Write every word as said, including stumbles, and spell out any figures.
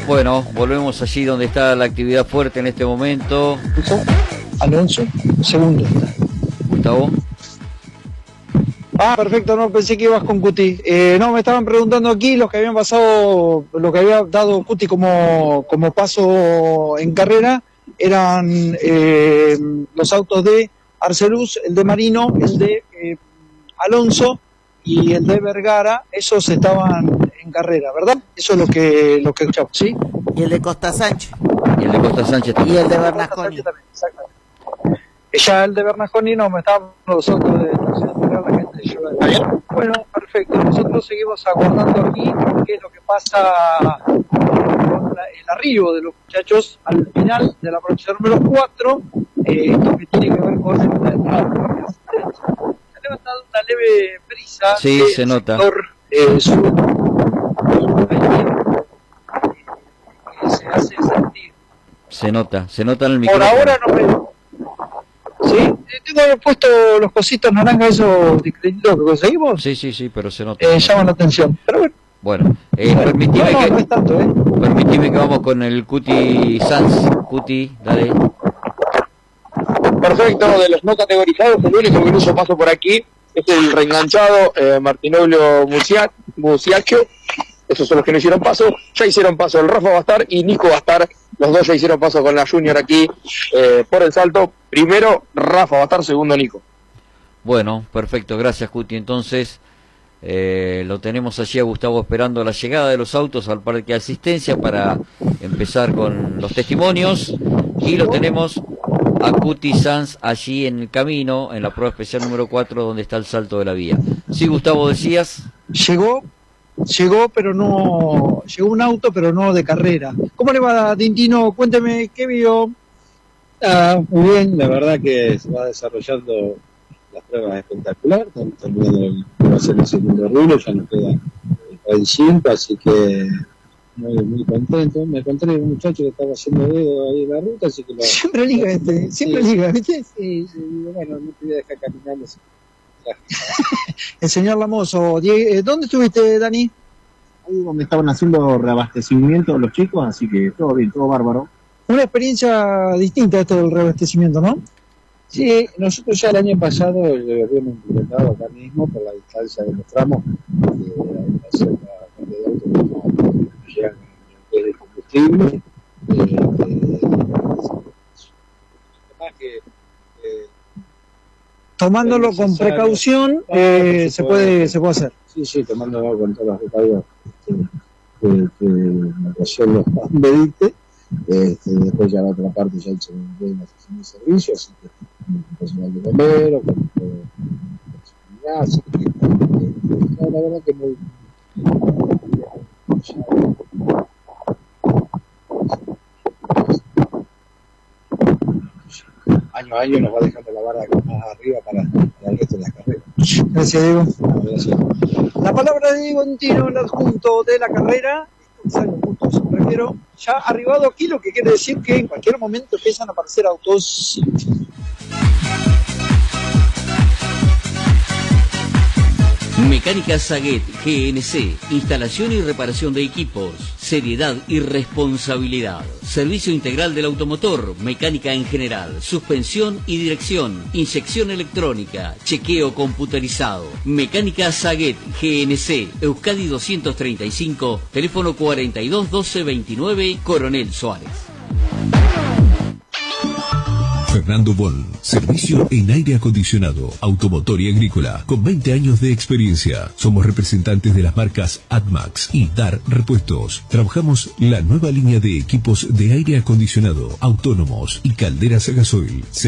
Bueno, volvemos allí donde está la actividad fuerte en este momento. Alonso, segundo. Gustavo. Ah, perfecto, no, pensé que ibas con Cuti. Eh, no, me estaban preguntando aquí los que habían pasado, lo que había dado Cuti como, como paso en carrera, eran eh, los autos de Arcelus, el de Marino, el de eh, Alonso y el de Vergara. Esos estaban en carrera, ¿verdad? Eso es lo que, lo que escuchamos, ¿sí? Y el de Costa Sánchez. Y el de Costa Sánchez Y también. el de Bernasconi. Exactamente. Ya el de Bernasconi no, me estaban los otros de la gente lleva. Bueno, perfecto. Nosotros seguimos aguardando aquí qué es lo que pasa con la, el arribo de los muchachos al final de la prueba número cuatro. Eh, esto que tiene que ver con el, la, la, se ha levantado una leve brisa. Sí, se nota. Sector, eh, sur, que se hace sentir. Se nota, se nota en el Por micrófono. ahora no me... ¿Sí? Tengo puesto los cositos naranjas esos discretitos que conseguimos. Sí, sí, sí, pero se nota. Eh, llaman la atención. Pero bueno. Bueno, eh, permitime no, que... no es tanto, ¿eh? Permitime que vamos con el Cuti Sanz. Cuti, dale. Perfecto, de los no categorizados, el único que no hizo paso por aquí es el reenganchado eh, Martinolio Musiacchio. Esos son los que no hicieron paso. Ya hicieron paso el Rafa Bastar y Nico Bastar. Los dos ya hicieron paso con la Junior aquí eh, por el salto. Primero Rafa Bastar, segundo Nico. Bueno, perfecto, gracias Cuti. Entonces, eh, lo tenemos allí a Gustavo esperando la llegada de los autos al parque de asistencia para empezar con los testimonios. Y lo tenemos a Cuti Sanz allí en el camino, en la prueba especial número cuatro, donde está el salto de la vía. Sí, Gustavo, decías. Llegó, llegó, pero no... Llegó un auto, pero no de carrera. ¿Cómo le va, Tintino? Cuénteme, ¿qué vio? Ah, muy bien, la verdad que se va desarrollando las pruebas espectacular, estamos terminando el, va a ser el segundo rulo, ya nos queda el cinco, así que muy, muy contento. Me encontré un muchacho que estaba haciendo dedo ahí en la ruta, así que lo, Siempre liga este, siempre sí, liga, ¿viste? Sí, sí, bueno, no te voy a dejar caminando. El señor Lamoso, Die- ¿dónde estuviste, Dani? Ahí donde estaban haciendo reabastecimiento los chicos, así que todo bien, todo bárbaro. Una experiencia distinta esto del reabastecimiento, ¿no? Sí, nosotros ya el año pasado lo habíamos implementado acá mismo por la distancia que mostramos, que hay una cierta cantidad de autos que no llegan de combustible. Eh, eh, más que, eh, Tomándolo con necesario. precaución, Ah, eh, se se puede. puede se puede hacer. Sí, sí, tomándolo con todas las precauciones que, que, que recién los medite. Este, después ya la otra parte ya hizo una estación de servicio, así que con el personal de bomberos, con el personal, así que eh, no, la verdad que muy año a año nos va dejando la barra más arriba para, para el resto de las carreras. Gracias, Diego. Gracias. La palabra de Diego Tintino, el adjunto de la carrera. Los puntos, prefiero ya arribado aquí, lo que quiere decir que en cualquier momento empiezan a aparecer autos. Mecánica Saguet G N C, instalación y reparación de equipos, seriedad y responsabilidad, servicio integral del automotor, mecánica en general, suspensión y dirección, inyección electrónica, chequeo computerizado. Mecánica Saguet G N C, Euskadi doscientos treinta y cinco, teléfono cuarenta y dos doce veintinueve, Coronel Suárez. Fernando Bon, servicio en aire acondicionado, automotor y agrícola, con veinte años de experiencia. Somos representantes de las marcas AdMax y Dar Repuestos. Trabajamos la nueva línea de equipos de aire acondicionado, autónomos y calderas a gasoil.